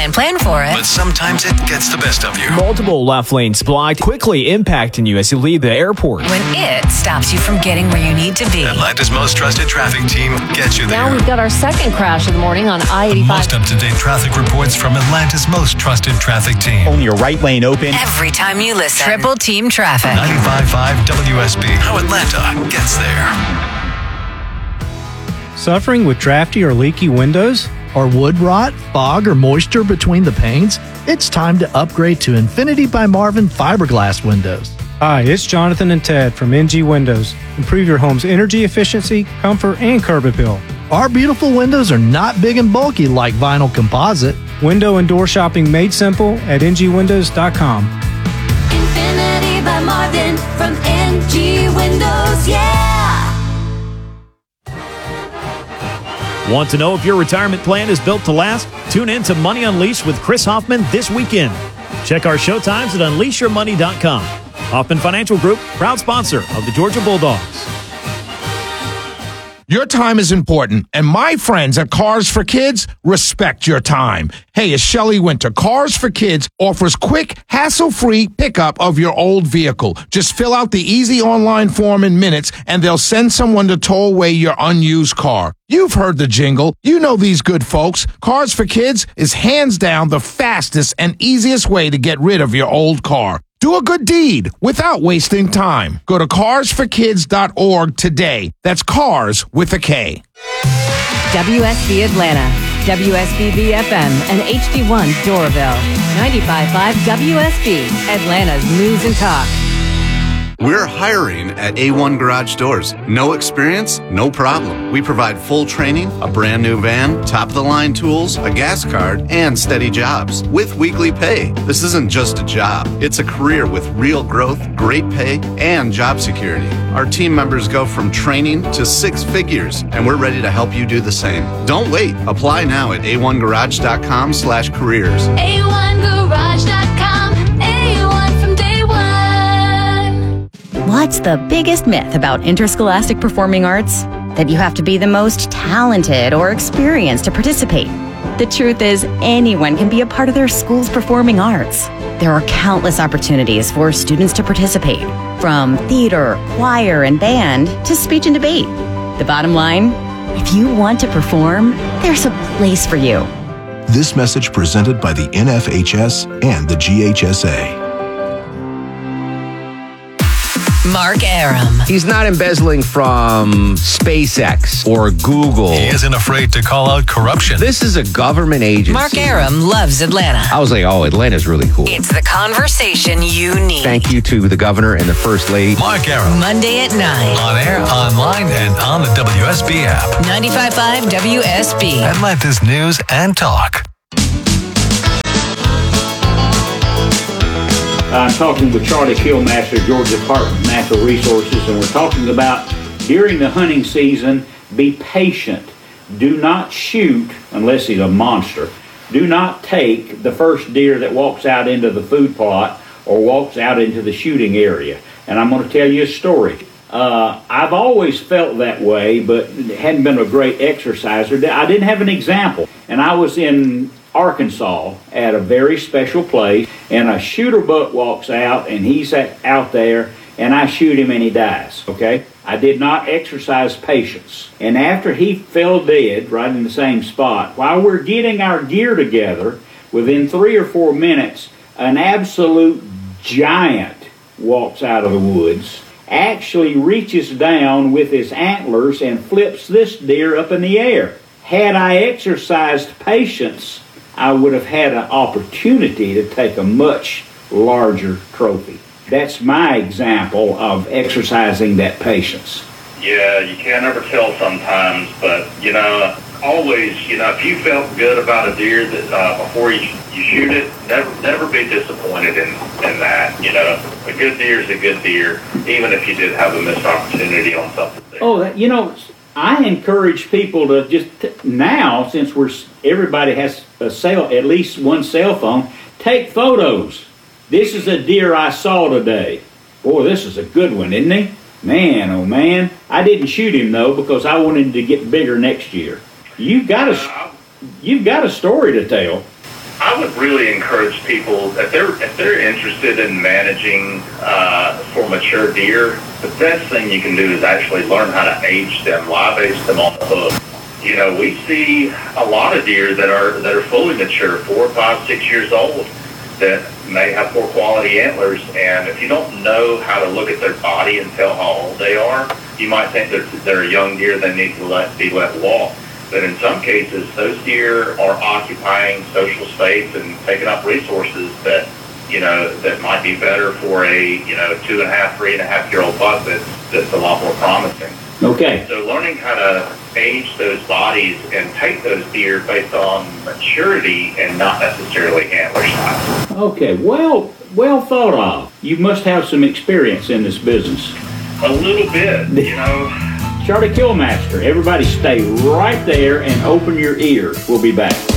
and plan for it. But sometimes it gets the best of you. Multiple left lanes blocked, quickly impacting you as you leave the airport. When it stops you from getting where you need to be. Atlanta's most trusted traffic team gets you there. Now we've got our second crash of the morning on I-85. Most up-to-date traffic reports from Atlanta's most trusted traffic team. Only your right lane open. Every time you listen. Triple Team Traffic. 95.5 WSB. How Atlanta gets there. Suffering with drafty or leaky windows? Or wood rot, fog, or moisture between the panes? It's time to upgrade to Infinity by Marvin fiberglass windows. Hi, it's Jonathan and Ted from NG Windows. Improve your home's energy efficiency, comfort, and curb appeal. Our beautiful windows are not big and bulky like vinyl composite. Window and door shopping made simple at ngwindows.com. Infinity by Marvin from NG Windows, yeah! Want to know if your retirement plan is built to last? Tune in to Money Unleashed with Chris Hoffman this weekend. Check our show times at unleashyourmoney.com. Hoffman Financial Group, proud sponsor of the Georgia Bulldogs. Your time is important, and my friends at Cars for Kids respect your time. Hey, it's Shelley Winter. Cars for Kids offers quick, hassle-free pickup of your old vehicle. Just fill out the easy online form in minutes, and they'll send someone to tow away your unused car. You've heard the jingle. You know these good folks. Cars for Kids is hands down the fastest and easiest way to get rid of your old car. Do a good deed without wasting time. Go to carsforkids.org today. That's cars with a K. WSB Atlanta, WSBB FM, and HD1 Doraville. 95.5 WSB, Atlanta's News and Talk. We're hiring at A1 Garage Doors. No experience? No problem. We provide full training, a brand new van, top-of-the-line tools, a gas card, and steady jobs with weekly pay. This isn't just a job. It's a career with real growth, great pay, and job security. Our team members go from training to 6 figures, and we're ready to help you do the same. Don't wait. Apply now at a1garage.com/careers. A1garage.com, A1 from day one. What's the biggest myth about interscholastic performing arts? That you have to be the most talented or experienced to participate. The truth is, anyone can be a part of their school's performing arts. There are countless opportunities for students to participate, from theater, choir, and band to speech and debate. The bottom line, if you want to perform, there's a place for you. This message presented by the NFHS and the GHSA. Mark Arum. He's not embezzling from SpaceX or Google. He isn't afraid to call out corruption. This is a government agency. Mark Arum loves Atlanta. I was like, oh, Atlanta's really cool. It's the conversation you need. Thank you to the governor and the first lady. Mark Arum. Monday at 9. On air, online, and on the WSB app. 95.5 WSB. Atlanta's News and Talk. I'm talking with Charlie Killmaster, Georgia Department of Natural Resources, and we're talking about during the hunting season, be patient. Do not shoot unless he's a monster. Do not take the first deer that walks out into the food plot or walks out into the shooting area. And I'm going to tell you a story. I've always felt that way, but hadn't been a great exerciser. I didn't have an example. And I was in Arkansas at a very special place, and a shooter buck walks out, and he's out there, and I shoot him and he dies, okay? I did not exercise patience. And after he fell dead right in the same spot, while we're getting our gear together, within 3 or 4 minutes, an absolute giant walks out of the woods, actually reaches down with his antlers and flips this deer up in the air. Had I exercised patience, I would have had an opportunity to take a much larger trophy. That's my example of exercising that patience. Yeah, you can't ever tell sometimes, but, always, if you felt good about a deer that before you shoot it, never be disappointed in that. A good deer is a good deer, even if you did have a missed opportunity on something there. I encourage people to just now, since everybody has at least one cell phone, take photos. This is a deer I saw today. Boy, this is a good one, isn't he? Man, oh man. I didn't shoot him though because I wanted him to get bigger next year. You've got a story to tell. I would really encourage people, if they're interested in managing for mature deer, the best thing you can do is actually learn how to age them, live age them on the hook. You know, we see a lot of deer that are fully mature, 4, 5, 6 years old, that may have poor quality antlers, and if you don't know how to look at their body and tell how old they are, you might think they're a young deer that need to be let walk. But in some cases, those deer are occupying social space and taking up resources that, you know, that might be better for a, 2.5, 3.5-year-old buck that's a lot more promising. Okay. So learning how to age those bodies and take those deer based on maturity and not necessarily antler size. Okay, well thought of. You must have some experience in this business. A little bit, Charlie Killmaster, everybody stay right there and open your ears. We'll be back.